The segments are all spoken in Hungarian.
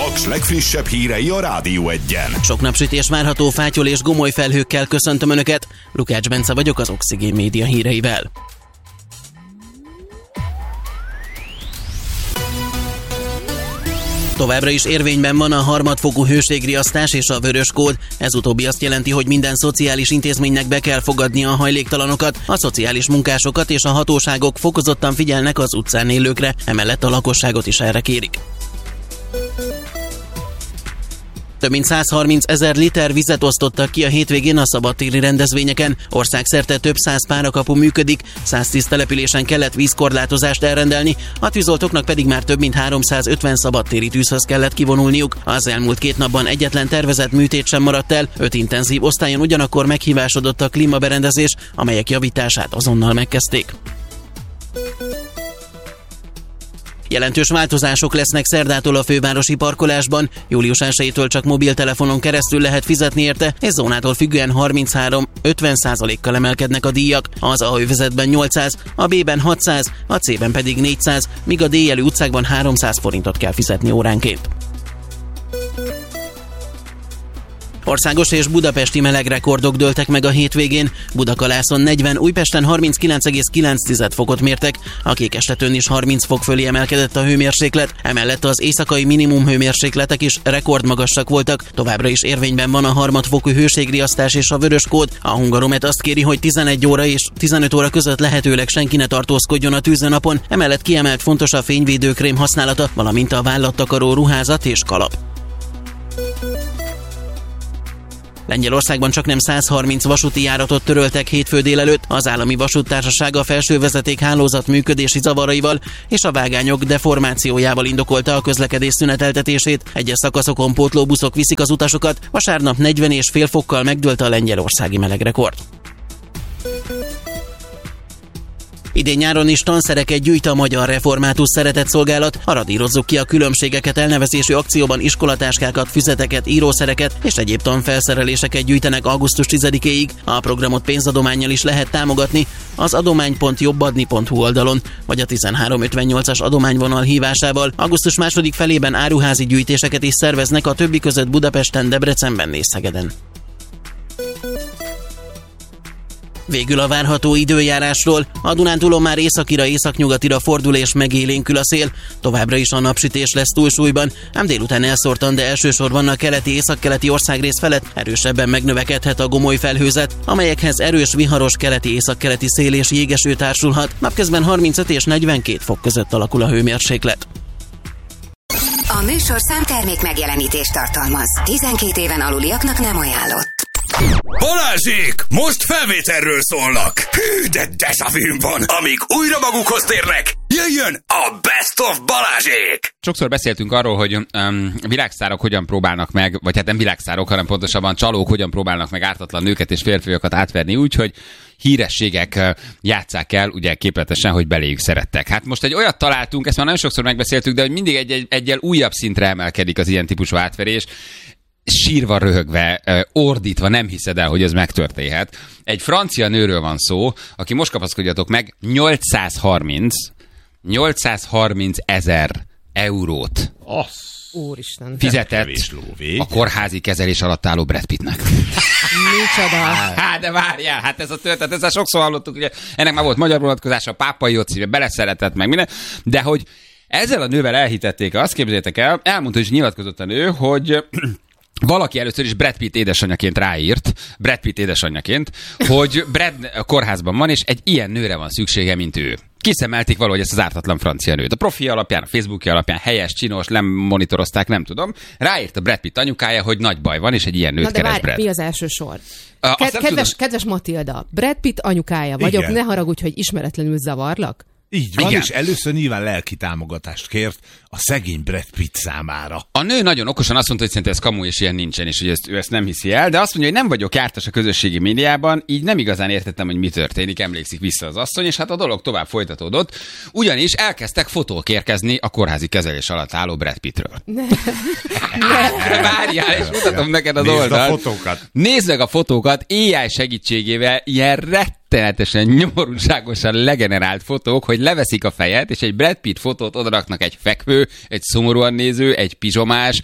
Paks legfrissebb hírei a Rádió Egyen. Sok napsütés várható, fátyol és gomoly felhőkkel köszöntöm Önöket. Lukács Bence vagyok az Oxigén Média híreivel. Továbbra is érvényben van a harmadfokú hőségriasztás és a vörös kód. Ez utóbbi azt jelenti, hogy minden szociális intézménynek be kell fogadnia a hajléktalanokat, a szociális munkásokat és a hatóságok fokozottan figyelnek az utcán élőkre, emellett a lakosságot is erre kérik. Több mint 130 000 liter vizet osztottak ki a hétvégén a szabadtéri rendezvényeken. Országszerte több 100 párakapu működik, 110 településen kellett vízkorlátozást elrendelni, a tűzoltóknak pedig már több mint 350 szabadtéri tűzhöz kellett kivonulniuk. Az elmúlt 2 napban egyetlen tervezett műtét sem maradt el, 5 intenzív osztályon ugyanakkor meghívásodott a klímaberendezés, amelyek javítását azonnal megkezdték. Jelentős változások lesznek szerdától a fővárosi parkolásban. Július 1-től csak mobiltelefonon keresztül lehet fizetni érte, és zónától függően 33-50%-kal emelkednek a díjak. Az A övezetben 800, a B-ben 600, a C-ben pedig 400, míg a D-jelű utcákban 300 forintot kell fizetni óránként. Országos és budapesti melegrekordok dőltek meg a hétvégén. Budakalászon 40, Újpesten 39,9 fokot mértek, a Kékestetőn is 30 fok fölé emelkedett a hőmérséklet, emellett az éjszakai minimum hőmérsékletek is rekordmagasak voltak. Továbbra is érvényben van a harmadfokú hőségriasztás és a vörös kód. A Hungaromet azt kéri, hogy 11 óra és 15 óra között lehetőleg senki ne tartózkodjon a tűzőnapon, emellett kiemelt fontos a fényvédőkrém használata, valamint a vállattakaró ruházat és kalap. Lengyelországban csaknem 130 vasúti járatot töröltek hétfő délelőtt. Az állami vasúttársaság a felsővezeték hálózat működési zavaraival és a vágányok deformációjával indokolta a közlekedés szüneteltetését. Egyes szakaszokon pótlóbuszok viszik az utasokat. Vasárnap 40,5 fokkal megdőlt a lengyelországi melegrekord. Idén nyáron is tanszereket gyűjt a Magyar Református Szeretetszolgálat. A Radírozzuk ki a különbségeket elnevezésű akcióban iskolatáskákat, füzeteket, írószereket és egyéb tanfelszereléseket gyűjtenek augusztus 10-éig. A programot pénzadománnyal is lehet támogatni az adomány.jobbadni.hu oldalon, vagy a 1358-as adományvonal hívásával. Augusztus második felében áruházi gyűjtéseket is szerveznek, a többi között Budapesten, Debrecenben és Szegeden. Végül a várható időjárásról. A Dunántúlon már északira, északnyugatira fordul és megélénkül a szél. Továbbra is a napsütés lesz túlsúlyban, ám délután elszórtan, de elsősorban a keleti északkeleti országrész felett erősebben megnövekedhet a gomoly felhőzet, amelyekhez erős viharos keleti északkeleti szél és jégeső társulhat. Napközben 35 és 42 fok között alakul a hőmérséklet. A műsor számtermék megjelenítést tartalmaz. 12 éven aluliaknak nem ajánlott. Balázsék! Most felvételről szólnak! Hű, de dezsavűm van! Amíg újra magukhoz térnek, jöjjön a Best of Balázsék! Sokszor beszéltünk arról, hogy világsztárok hogyan próbálnak meg, vagy hát nem világsztárok, hanem pontosabban csalók hogyan próbálnak meg ártatlan nőket és férfiakat átverni úgy, hogy hírességek játsszák el, ugye képletesen, hogy beléjük szerettek. Hát most egy olyat találtunk, ezt már nagyon sokszor megbeszéltük, de hogy mindig egyel újabb szintre emelkedik az ilyen típusú átverés, sírva, röhögve, ordítva, nem hiszed el, hogy ez megtörténhet. Egy francia nőről van szó, aki most kapaszkodjatok meg 830 000 eurót Úristen. fizetett a kórházi kezelés alatt álló Brad Pittnek. Micsoda? Hát de várjál, hát ez a történet, ezzel sokszor hallottuk, ugye ennek már volt magyar vonatkozása, a Pápai Jóci beleszeretett meg minden, de hogy ezzel a nővel elhitették, azt képzeljétek el, elmondta is nyilatkozott a nő, hogy valaki először is Brad Pitt édesanyjaként ráírt, hogy Brad kórházban van, és egy ilyen nőre van szüksége, mint ő. Kiszemelték valahogy ezt az ártatlan francia nőt. A profi alapján, a Facebookja alapján helyes, csinos, nem monitorozták, nem tudom. Ráírt a Brad Pitt anyukája, hogy nagy baj van, és egy ilyen nőt keres Brad. Mi az első sor? Kedves Matilda, Brad Pitt anyukája vagyok, igen. Ne haragudj, hogy ismeretlenül zavarlak. Így van, igen. És először nyilván lelki támogatást kért a szegény Brad Pitt számára. A nő nagyon okosan azt mondta, hogy szerintem ez kamu és ilyen nincsen, és hogy ő ezt nem hiszi el, de azt mondja, hogy nem vagyok jártas a közösségi médiában, így nem igazán értettem, hogy mi történik, emlékszik vissza az asszony, és hát a dolog tovább folytatódott, ugyanis elkezdtek fotók érkezni a kórházi kezelés alatt álló Brad Pittről. Várjál, és mutatom neked az oldalt. Nézd a fotókat. Nézd meg a fotókat, AI segítségével ilyen rettenetesen, nyomorúságosan legenerált fotók, hogy leveszik a fejet, és egy Brad Pitt fotót odaraknak egy fekvő, egy szomorúan néző, egy pizsomás,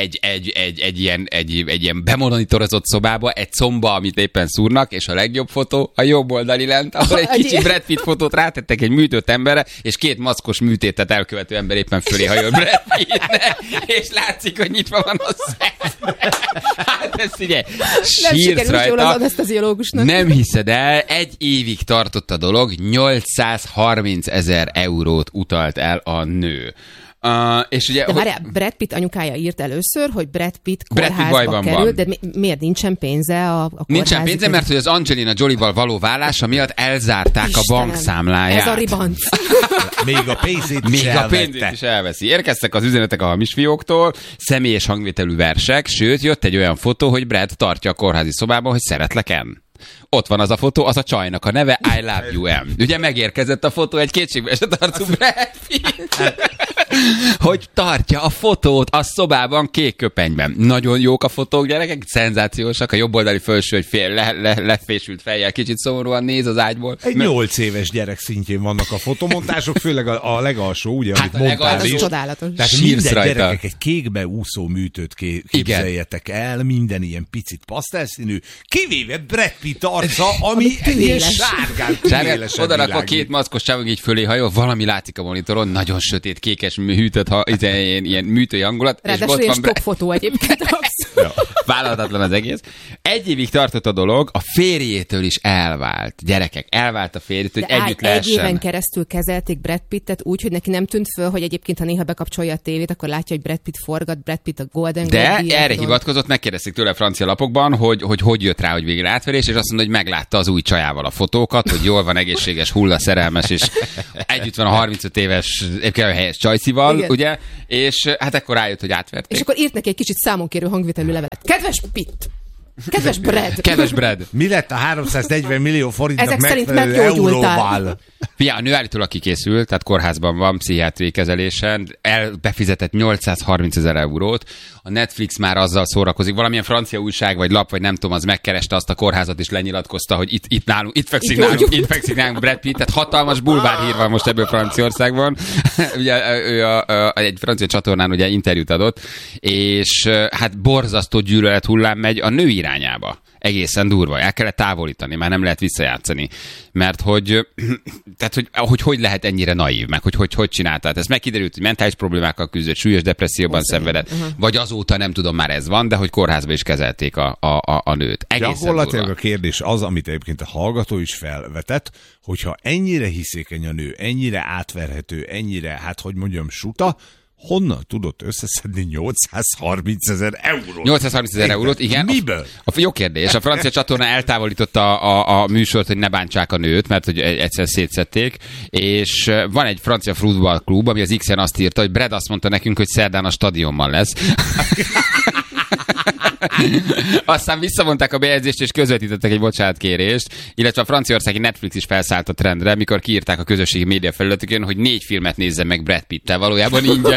egy ilyen bemonitorozott szobába, egy comba, amit éppen szúrnak, és a legjobb fotó a jobb oldali lent, ahol egy kicsi Brad Pitt fotót rátettek egy műtött emberre, és két maszkos műtétet elkövető ember éppen fölé hajol Brad Pittnek, és látszik, hogy nyitva van a szem. Hát ez ugye, sírsz rajta. Nem hiszed el, 1 évig tartott a dolog, 830 000 eurót utalt el a nő. És ugye, de várjál, Brad Pitt anyukája írt először, hogy Brad Pitt kórházba került, de miért nincsen pénze a kórházi? Nincsen pénze, mert hogy az Angelina Jolie-val való vállása miatt elzárták Istenem, a bankszámláját. Ez a ribanc. Még a pénzét is elveszi. Érkeztek az üzenetek a hamis fióktól, személyes hangvételű versek, sőt, jött egy olyan fotó, hogy Brad tartja a kórházi szobában, hogy szeretlek en. Ott van az a fotó, az a csajnak a neve, I love you, M. Ugye megérkezett a fotó, egy kétségbeesett arcú Brad Pitt, hogy tartja a fotót a szobában kék köpenyben. Nagyon jók a fotók, gyerekek, szenzációsak, a jobboldali felső, hogy lefésült fejjel, kicsit szomorúan néz az ágyból. Egy 8 éves gyerek szintjén vannak a fotomontások, főleg a legalsó, ugye, hát amit mondtál is. Csodálatos. Tehát minden gyerekek egy kékbe úszó műtőt képzeljetek el, minden ilyen picit pasztelszínű, kivéve Brad Pitt arca, ami ilyen sárgán. Odarakva két maszkos csávog így fölé hajol, valami látszik a monitoron, nagyon sötét, kékes hűtött, ilyen műtői hangulat. Ráadásul és ilyen fotó egyébként. Vállalhatatlan az egész. 1 évig tartott a dolog, a férjétől is elvált. Gyerekek, elvált a férjétől, hogy együtt lehessen. 1 éven keresztül kezelték Brad Pittet úgy, hogy neki nem tűnt föl, hogy egyébként, ha néha bekapcsolja a tévét, akkor látja, hogy Brad Pitt forgat, Brad Pitt a Golden Globe. De erre hivatkozott, megkérdezték tőle a francia lapokban, hogy jött rá, hogy végre átverés, és azt mondta, hogy meglátta az új csajával a fotókat, hogy jól van, egészséges, hulla, szerelmes, és együtt van a 35 éves, helyes csajszival, ugye? És hát ekkor rájött, hogy átverték. És akkor írt neki egy kicsit számonkérő hangvételű levelet. Kedves Pitt! Kedves Brad! Kedves Brad! Mi lett a 340 millió forintnak megfelelő euróval? Fia, a nő állítólag kikészült, tehát kórházban van, pszichiátriai kezelésen, befizetett 830 000 eurót, a Netflix már azzal szórakozik, valamilyen francia újság vagy lap, vagy nem tudom, az megkereste azt a kórházat, és lenyilatkozta, hogy itt fekszik nálunk Brad Pitt, tehát hatalmas bulvárhír van most ebből Franciaországban. Ugye ő egy francia csatornán ugye interjút adott, és hát borzasztó gyűlölet hullám megy a nő irányába. Egészen durva. El kellett távolítani, már nem lehet visszajátszani. Mert hogy lehet ennyire naív, meg hogy csináltál. Ez megkiderült, hogy mentális problémákkal küzdött, súlyos depresszióban szenvedett, vagy azóta nem tudom, már ez van, de hogy kórházba is kezelték a nőt. Egészen gyakorlatilag a kérdés az, amit egyébként a hallgató is felvetett, hogyha ennyire hiszékeny a nő, ennyire átverhető, ennyire, hát hogy mondjam, suta, honnan tudott összeszedni 830 000 eurót? 830 000 eurót, igen. Miből? Jó kérdés. A francia csatorna eltávolította a műsort, hogy ne bántsák a nőt, mert hogy egyszer szétszették, és van egy francia futballklub, ami az X-en azt írta, hogy Brad azt mondta nekünk, hogy szerdán a stadionban lesz. Aztán visszavonták a bejegyzést, és közvetítettek egy bocsánatkérést, illetve a franciaországi Netflix is felszállt a trendre, mikor kiírták a közösségi média felületükön, hogy 4 filmet nézzen meg Brad Pittel, valójában ingyen.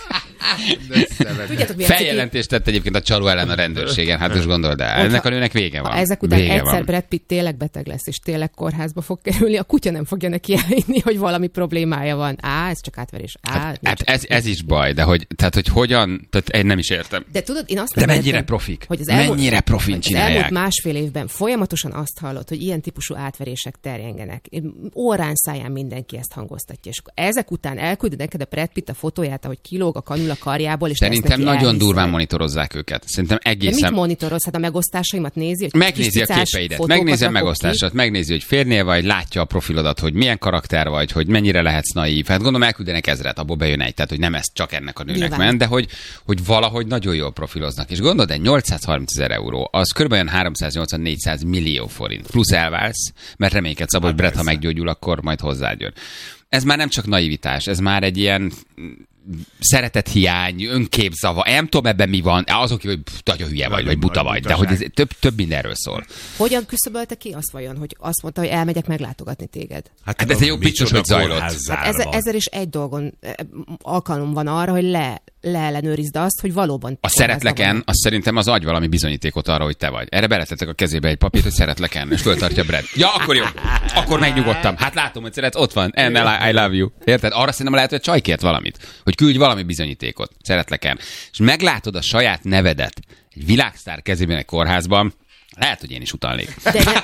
Feljelentést tett egyébként a csaló ellen a rendőrségen, hát most gondold el. Ennek a nőnek vége van. Ezek után egyszer Brad Pitt tényleg beteg lesz, és tényleg kórházba fog kerülni, a kutya nem fogja neki elhinni, hogy valami problémája van. Ez csak átverés. Ez is baj, de hogy hogyan, tehát én nem is értem. De tudod, én azt de mennyire profik? Hogy mennyire profin csinálják? Az elmúlt 1,5 évben folyamatosan azt hallott, hogy ilyen típusú átverések terjengenek. Órán száján mindenki ezt hangoztatja. És ezek után elküldöd neked a Brad Pitt a fotóját, ahogy kilóg a kanül a karjából, és szerintem nagyon durván monitorozzák őket. Szerintem egészen... De mit monitoroz? Hát a megosztásaimat nézi? Megnézi a képeidet, megnézi a megosztását, megnézi, hogy férnél vagy, látja a profilodat, hogy milyen karakter vagy, hogy mennyire lehetsz naív. Hát gondolom elküldenek 1000, abból bejön egy, tehát hogy nem ez csak ennek a nőnek ment, de hogy valahogy nagyon jól profiloznak. És gondolod, egy 830 000 euró, az kb. 380-400 millió forint. Plusz elválsz, mert reménykedsz abban, hogy Brett, ha meggyógyul, akkor majd hozzád jön. Ez már nem csak naivitás, ez már egy ilyen szeretethiány, önképzava. Nem tudom, ebben mi van. Azok, hogy nagyon hülye vagy buta vagy, de hogy ez több mindenről szól. Hogyan küszöbölte ki azt vajon, hogy azt mondta, hogy elmegyek meglátogatni téged? Hát ez egy jó biztos, hogy zajlott. Hát 1001 alkalom van arra, hogy leellenőrizd azt, hogy valóban... A szeretleken, az szerintem az adj valami bizonyítékot arra, hogy te vagy. Erre beletettek a kezébe egy papírt, hogy szeretleken, és föltartja Brad. Ja, akkor jó. Akkor megnyugodtam. Hát látom, hogy szeretsz, ott van. I love you. Érted? Arra szerintem lehet, hogy a csaj kért valamit. Hogy küldj valami bizonyítékot. Szeretleken. És meglátod a saját nevedet egy világsztár kezében egy kórházban, lehet, hogy én is utalnék.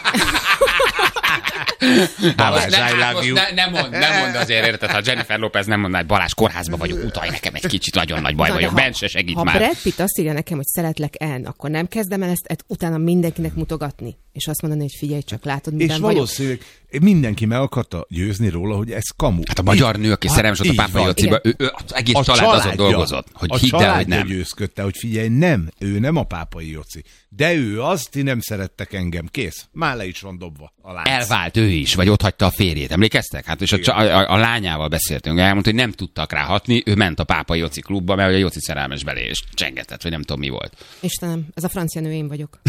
Balázs, I love you. Nem mond azért, érted? Ha Jennifer Lopez nem mondaná, hogy Balázs, kórházban vagyok, utalj nekem egy kicsit, nagyon nagy baj vagyok, Ben se segít ha már. Ha Brad Pitt azt írja nekem, hogy szeretlek Anne, akkor nem kezdem el ezt utána mindenkinek mutogatni, és azt mondani, hogy figyelj csak, látod, miben és vagyok. valószínűleg mindenki meg akarta győzni róla, hogy ez kamu. Hát a magyar nő, aki szerelmes volt a Pápai Jociba, ő az egész család azon dolgozott, hogy hidd el, hogy nem. győzködte, hogy figyelj, nem, ő nem a Pápai Joci. De ő az, ti nem szerettek engem, kész. Már le is van dobva a lánc. Elvált ő is, vagy ott hagyta a férjét, emlékeztek? Hát és a lányával beszéltünk, elmondta, hogy nem tudtak rá hatni, ő ment a Pápai Joci klubba, mert a Joci szerelmes belé, és csengetett, vagy nem tudom mi volt. Istenem, ez a francia nő, én vagyok.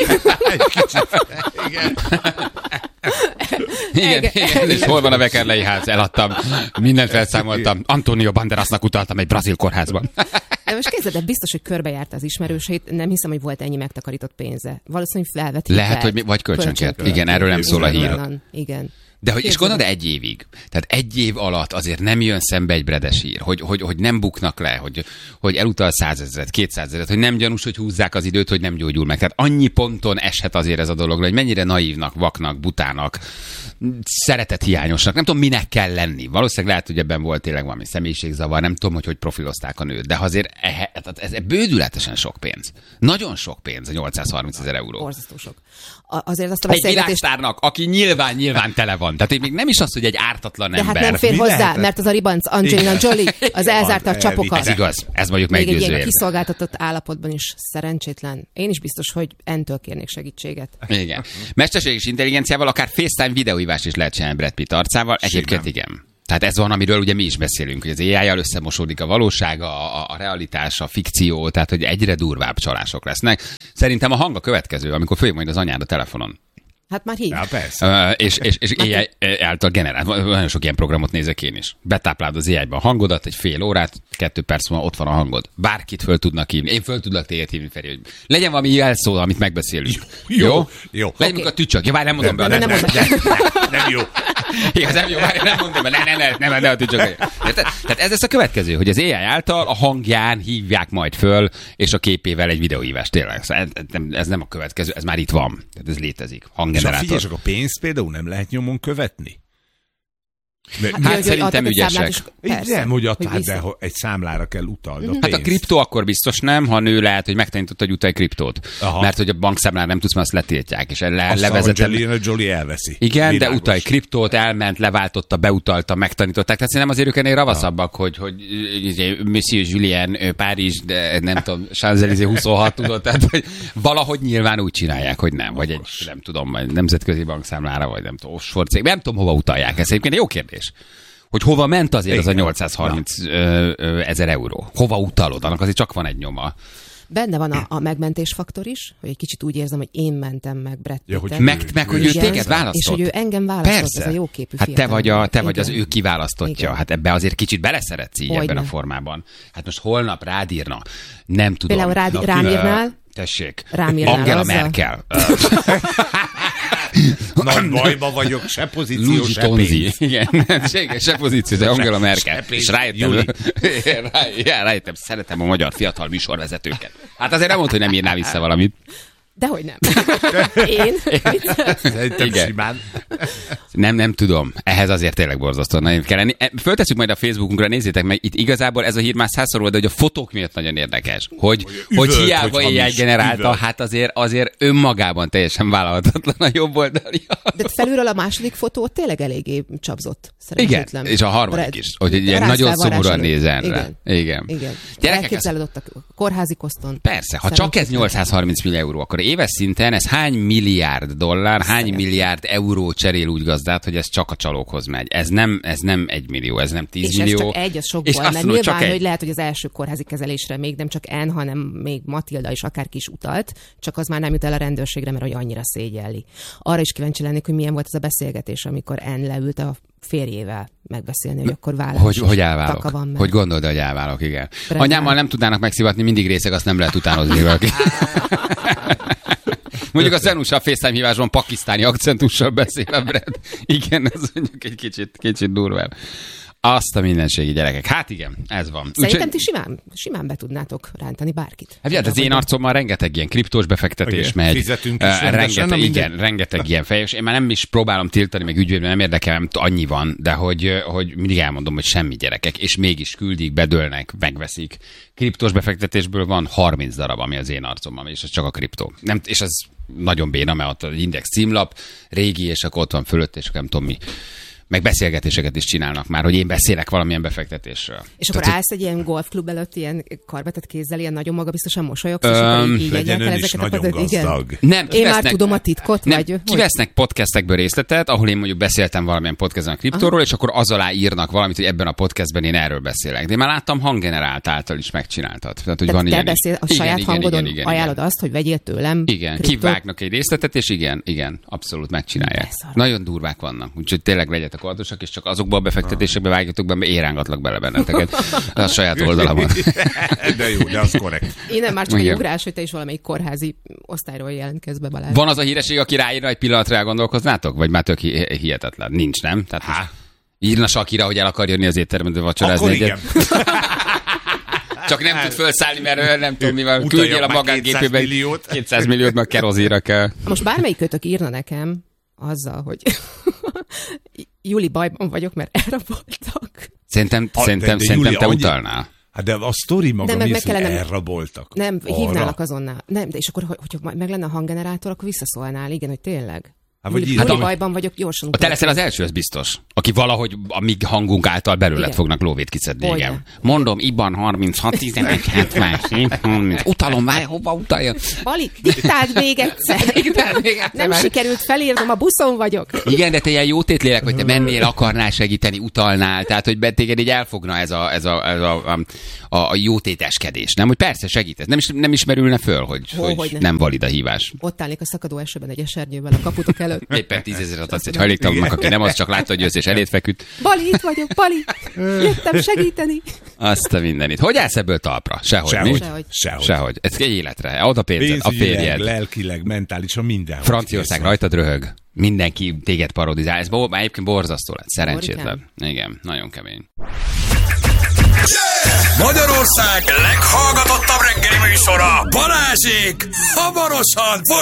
Igen, és hol van a Vekerlei ház? Eladtam, mindent felszámoltam. Antonio Banderasnak utaltam egy brazil kórházban. De most képzeld, de biztos, hogy körbejárta az ismerőseit, nem hiszem, hogy volt ennyi megtakarított pénze. Valószínűleg felvett hitelt. Lehet, hogy vagy kölcsönkért. Igen, erről nem szól a hír. Igen. De hogy is gondolod, egy évig? Tehát egy év alatt azért nem jön szembe egy Bredes hír, hogy nem buknak le, hogy elutal 100 000, 200 000, hogy nem gyanús, hogy húzzák az időt, hogy nem gyógyul meg. Tehát annyi ponton eshet azért ez a dolog, hogy mennyire naívnak, vaknak, butának, szeretethiányosnak, nem tudom, minek kell lenni. Valószínűleg lehet, hogy ebben volt tényleg valami személyiségzavar, nem tudom, hogy profilozták a nőt, de azért ez bődületesen sok pénz. Nagyon sok pénz, a 830 000 euró. Borzasztó sok. Azért azt a egy beszélgetést... világsztárnak, aki nyilván tele van. Tehát még nem is az, hogy egy ártatlan ember. De hát nem fér hozzá, lehetett? Mert az a ribanc Angelina Jolie, az elzárta a csapokat. Ez igaz, ez mondjuk meggyőző. Még egy ilyen kiszolgáltatott állapotban is szerencsétlen. Én is biztos, hogy entől kérnék segítséget. Igen. Mesterséges intelligenciával akár FaceTime videóhívás is lehet csinálni Brad Pitt arcával. Egyébként igen. Tehát ez van, amiről ugye mi is beszélünk, hogy az AI-jal összemosódik a valóság, a realitás, a fikció, tehát hogy egyre durvább csalások lesznek. Szerintem a hang a következő, amikor följ majd az anyád a telefonon. Hát már hív. Ja, persze. És AI által generált. Nagyon sok ilyen programot nézek én is. Betáplálod az AI-ba a hangodat, egy fél órát, 2 perc múlva ott van a hangod. Bárkit föl tudnak hívni. Én föl tudlak téged hívni, Feri, hogy legyen valami jelszó, amit megbeszélünk. Jó? Legyen okay. A tücsök. Ja, várj, nem mondom be. Nem jó. Igen, nem jó, várj, nem mondom be. Nem, a tücsök. Tehát ez lesz a következő, hogy az AI által a hangján hívják majd föl, és a képével egy videóhívás. Tényleg. Ez nem a következő, ez már itt van. Tehát ez létezik. És figyelj, csak a pénzt például nem lehet nyomon követni? Hát szerintem ügyesek. Nem, hogy de egy számlára kell utalni a pénzt. Hát a kriptó akkor biztos nem, ha nő lehet, hogy megtanította, hogy utalj kriptót. Aha. Mert hogy a bankszámlára nem tudsz, mert azt letiltják. És levezetem. Angelina Jolie elveszi. Igen, világos. De utalj kriptót, elment, leváltotta, beutalta, megtanították. Tehát szerintem azért ők ennél ravaszabbak, hogy Monsieur Julien, Párizs, de nem tudom, Champs-Élysées 26 tudott. Tehát hogy valahogy nyilván úgy csinálják, hogy nem. Vagy egy, nem tudom, nemzetközi bankszámlára, vagy nem tudom, offshore cég. Nem tudom, hova utalják. Ez egyébként jó kérdés. Hogy hova ment azért az a 830 000 euró? Hova utalod? Annak azért csak van egy nyoma. Benne van a megmentés faktor is, hogy egy kicsit úgy érzem, hogy én mentem meg Brad Pittet. Meg hogy ő téged választott. És hogy ő engem választott, persze. Ez a jóképű hát fiatal. te vagy az ő kiválasztottja. Igen. Hát ebbe azért kicsit beleszeretsz így ebben a formában. Hát most holnap rád írna. Nem tudom. Például rám írnál? Tessék. Rám írnál Angela azzal? Merkel. Nagy bajba vagyok, se pozíció, se pénz. Igen, se pozíció, de Angela Merkel. És rájöttem, szeretem a magyar fiatal műsorvezetőket. Hát azért nem mondta, hogy nem írnál vissza valamit. Dehogy nem. Én? Simán. Nem tudom. Ehhez azért tényleg borzasztó nagyon kell lenni. Föltesszük majd a Facebookunkra, nézzétek meg, itt igazából ez a hír már 100-szor volt, de hogy a fotók miatt nagyon érdekes. Hogy hiába AI generálta, hát azért önmagában teljesen vállalhatatlan a jobb oldalja. De felülről a második fotó tényleg eléggé csapzott. Igen, és a harmadik is. Hogy egy ilyen nagyon szomorúan nézen rá. Igen. Elképzeled ott a kórházi koszton. Persze, ha csak ez 830 millió euró, akkor éves szinten ez hány milliárd dollár, hány milliárd euró cserél úgy gazdát, hogy ez csak a csalókhoz megy. Ez nem 1 millió, ez nem 10 millió. És ez csak egy, az sokból, mert nyilván, hogy lehet, hogy az első kórházi kezelésre még nem csak Anne, hanem még Matilda is akárki is utalt, csak az már nem jut el a rendőrségre, mert hogy annyira szégyelli. Arra is kíváncsi lennék, hogy milyen volt ez a beszélgetés, amikor Anne leült a férjével, megbeszélni, hogy akkor válás. Hogy elválok. Van meg. Hogy gondolod, hogy elválok, igen. Brezsán. Anyámmal nem tudnának megszivatni, mindig részeg, azt nem lehet utánozni valaki. Mondjuk a Zenusa a FaceTime hívásban pakisztáni akcentussal beszél a Brad. Igen, ez mondjuk egy kicsit durvább. Azt a mindenségi gyerekek. Hát igen, ez van. Szerintem ti simán be tudnátok rántani bárkit. Hát az én arcommal rengeteg ilyen kriptós befektetés igen, megy. Fizetünk is rendesen, rengeteg ilyen fejés. Én már nem is próbálom tiltani, meg ügyvédben nem érdekel, nem annyi van, de hogy mindig elmondom, hogy semmi gyerekek, és mégis küldik, bedőlnek, megveszik. Kriptós befektetésből van 30 darab, ami az én arcommal, és ez csak a kriptó. Nem, és ez nagyon béna, mert ott az Index címlap, régi, és akkor ott van fölött, és nem tudom mi. Meg beszélgetéseket is csinálnak már, hogy én beszélek valamilyen befektetésről. És akkor állsz egy ilyen golfklub előtt, ilyen karbetett kézzel, ilyen nagyon magabiztosan mosolyogsz, és akkor így legyen ön is nagyon gazdag. Nem, én már tudom a titkot, nem, vagy... Kivesznek podcastekből részletet, ahol én mondjuk beszéltem valamilyen podcastban a kriptóról, és akkor az alá írnak valamit, hogy ebben a podcastben én erről beszélek. De én már láttam hanggenerált által is megcsináltad. Tehát, hogy van te ilyen beszél a saját hangodon, ajánlod azt, hogy vegyél tőlem igen, kriptót. kivágnak egy részletet, és igen, abszolút megcsinálják. Nagyon durvák vannak, úgyhogy tényleg legyetek óvatosak, és csak azokba a befektetésekbe vágjatok be, mert érángatlak bele benneteket a saját oldalamon. De jó, de az korrekt. Innen már csak egy ugrás, hogy te is valamelyik kórházi osztályról jelentkezz be, Balázs. Van az a híreség, aki ráírna, egy pillanatra elgondolkoznátok? Vagy már tök hihetetlen? Nincs, nem? Tehát írna Sakira, hogy el akar jönni az étterembe vacsorázni egyet. Csak nem tud felszállni, mert nem tudom mivel. Küldjél a magángépébe 200 milliót, meg kerozíra kell. Most bármelyik kötök írna nekem azzal, hogy Júli bajban vagyok, mert elraboltak. Szerintem te utalnál. Hát de a sztori maga meg mi, hogy kellene... elraboltak? Nem, hívnálak azonnal. Nem, de és akkor, hogyha meg lenne a hanggenerátor, akkor visszaszólnál, igen, hogy tényleg. Júli bajban vagyok, gyorsan a te leszel az első, az biztos. Aki valahogy a mi hangunk által belőled fognak lóvét kiszedni. Igen. Mondom, IBAN 36 11 77 utalom, várj, hova utalja? Bali, diktáld még egyszer. Nem sikerült felírnom, a buszon vagyok. Igen, de te ilyen jótétlélek, hogy te mennél, akarnál segíteni, utalnál, tehát hogy téged így elfogna ez a jótéteskedés. Nem, hogy persze segítesz. Nem ismerülne föl, hogy nem valid a hívás. Ott állnék a szakadó esőben egy esernyővel a kaputok előtt. Éppen 10 000-et adsz egy hajléktalannak, aki nem az, csak látta, hogy jössz és elét feküdt. Bali, itt vagyok, Bali! Jöttem segíteni! Azt a mindenit. Hogy állsz ebből talpra? Sehogy. Ez egy életre. Ad a pénzed, a férjed. Lelkileg, mentálisan, mindenhol. Franciaország rajtad röhög. Mindenki téged parodizál. Ez már egyébként borzasztó lett. Szerencsétlen. Igen, nagyon kemény. Magyarország leghallgatottabb reggeli műsora, Balázsék hamarosan